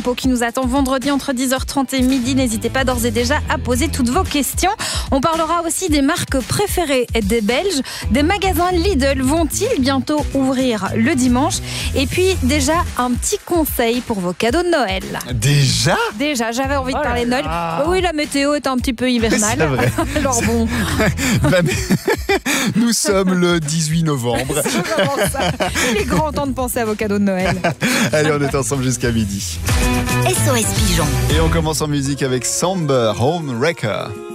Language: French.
qui nous attend vendredi entre 10h30 et midi. N'hésitez pas d'ores et déjà à poser toutes vos questions. On parlera aussi des marques préférées des Belges. Des magasins Lidl vont-ils bientôt ouvrir le dimanche? Et puis déjà un petit conseil pour vos cadeaux de Noël. Déjà, j'avais envie de parler de Noël. Oui, la météo est un petit peu hivernale. C'est vrai. Alors bon. Nous sommes le 18 novembre. C'est vraiment ça. Il est grand temps de penser à vos cadeaux de Noël. Allez, on est ensemble jusqu'à midi. SOS Pigeon. Et on commence en musique avec Samber, Home Wrecker.